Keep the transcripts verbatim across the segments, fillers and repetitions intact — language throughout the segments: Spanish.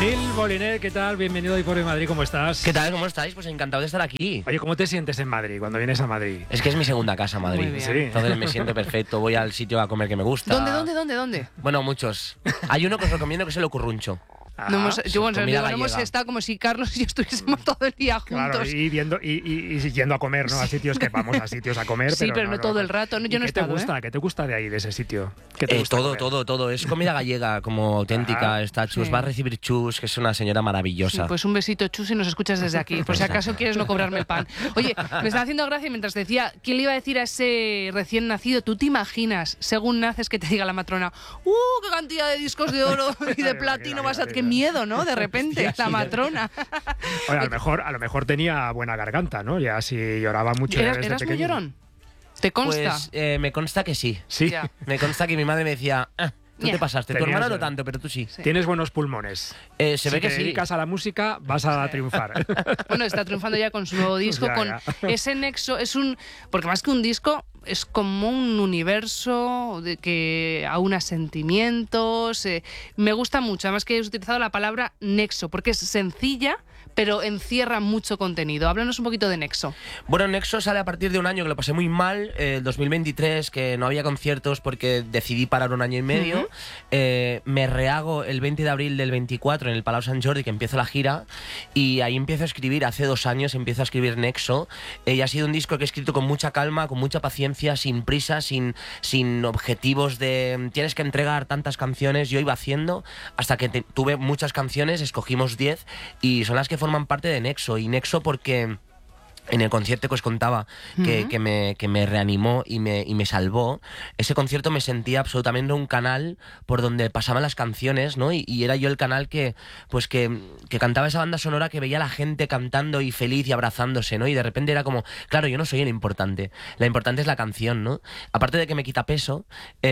Neil Moliner, ¿qué tal? Bienvenido a Hoy por Hoy Madrid, ¿cómo estás? ¿Qué tal? ¿Cómo estáis? Pues encantado de estar aquí. Oye, ¿cómo te sientes en Madrid, cuando vienes a Madrid? Es que es mi segunda casa, Madrid. Muy bien. Sí. Entonces me siento perfecto, voy al sitio a comer que me gusta. ¿Dónde, dónde, dónde, dónde? Bueno, muchos. Hay uno que os recomiendo que es el Ocurruncho. Ah, No hemos, yo, bueno, comida digo, no hemos gallega. estado como si Carlos y yo estuviésemos todo el día juntos. Claro, y, viendo, y, y, y yendo a comer, ¿no? A sitios que vamos a sitios a comer. Sí, pero no todo el rato. No, ¿Y yo no he ¿Qué te estado, gusta? ¿eh? ¿Qué te gusta de ahí, de ese sitio? ¿Qué te Eh, gusta todo, comer? todo, todo. Es comida gallega, como auténtica. Ah, Está Chus, sí. va a recibir Chus, que es una señora Sí, maravillosa. pues un besito, Chus, si nos escuchas desde aquí, por si acaso quieres no cobrarme el pan. Oye, me está haciendo gracia mientras decía, ¿quién le iba a decir a ese recién nacido? ¿Tú te imaginas, según naces, que te diga la matrona, ¡uh, qué cantidad de discos de oro y de platino vas a... ¡Qué miedo!, ¿no? De repente, Hostia, la sí, matrona. Oye, a lo mejor, a lo mejor tenía buena garganta, ¿no? Ya si lloraba mucho ¿Eras, desde eras muy pequeño. llorón? ¿Te consta? Pues eh, me consta que sí. Sí. Ya. Me consta que mi madre me decía, ah, tú Ya. te pasaste. Tu Tenías, hermana no eh, tanto, pero tú sí. Sí. Tienes buenos pulmones. Eh, se si ve que te sí. dedicas a la música, vas a triunfar. Bueno, está triunfando ya con su nuevo disco, Ya, con ya. ese nexo, es un... Porque más que un disco, es como un universo de que aúna sentimientos. eh, me gusta mucho, además que he utilizado la palabra nexo, porque es sencilla, pero encierra mucho contenido. Háblanos un poquito de Nexo. Bueno, Nexo sale a partir de un año que lo pasé muy mal, eh, el dos mil veintitrés, que no había conciertos porque decidí parar un año y medio. Ujú. Eh, me rehago el veinte de abril del veinticuatro en el Palau Sant Jordi, que empiezo la gira, y ahí empiezo a escribir. Hace dos años empiezo a escribir Nexo, eh, y ha sido un disco que he escrito con mucha calma, con mucha paciencia, sin prisa, sin, sin objetivos de tienes que entregar tantas canciones. Yo iba haciendo hasta que te- tuve muchas canciones, escogimos diez, y son las que forman parte de Nexo. Y Nexo porque... En el concierto que os contaba, que, Ujú. que, me, que me reanimó y me, y me salvó, ese concierto me sentía absolutamente un canal por donde pasaban las canciones, ¿no? Y, y era yo el canal que, pues que, que cantaba esa banda sonora, que veía a la gente cantando y feliz y abrazándose, ¿no? Y de repente era como, claro, yo no soy el importante, la importante es la canción, ¿no? Aparte de que me quita peso,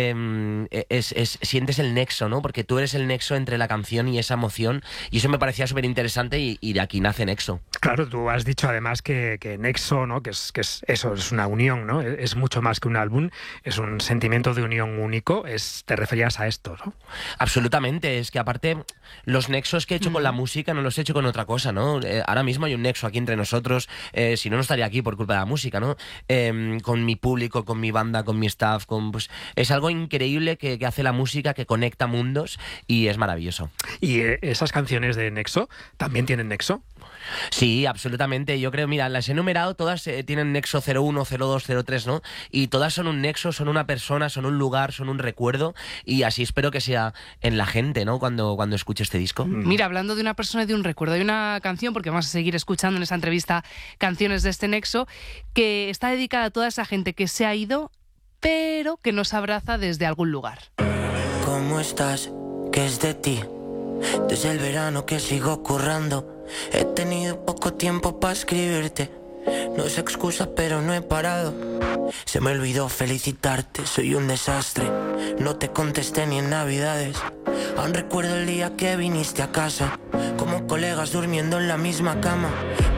eh, es, es, sientes el nexo, ¿no? Porque tú eres el nexo entre la canción y esa emoción, y eso me parecía súper interesante, y, y de aquí nace Nexo. Claro, tú has dicho además que, que Nexo, ¿no? Que es, que es eso, es una unión, ¿no? Es, es mucho más que un álbum, es un sentimiento de unión único. Es, te referías a esto, ¿no? Absolutamente, es que aparte los nexos que he hecho con la música no los he hecho con otra cosa, ¿no? Eh, ahora mismo hay un nexo aquí entre nosotros, eh, si no, no estaría aquí por culpa de la música, ¿no? Eh, con mi público, con mi banda, con mi staff, con, pues, es algo increíble que, que hace la música, que conecta mundos, y es maravilloso. Y eh, esas canciones de Nexo también tienen Nexo. Sí, absolutamente. Yo creo, mira, las he enumerado, todas eh, tienen nexo cero uno, cero dos, cero tres, ¿no? Y todas son un nexo, son una persona, son un lugar, son un recuerdo, y así espero que sea en la gente, ¿no? Cuando, cuando escuche este disco. Mira, hablando de una persona y de un recuerdo, hay una canción, porque vamos a seguir escuchando en esta entrevista canciones de este Nexo, que está dedicada a toda esa gente que se ha ido, pero que nos abraza desde algún lugar. ¿Cómo estás? ¿Qué es de ti? Desde el verano que sigo currando, he tenido poco tiempo para escribirte. No es excusa, pero no he parado. Se me olvidó felicitarte, soy un desastre. No te contesté ni en Navidades. Aún recuerdo el día que viniste a casa, como colegas durmiendo en la misma cama.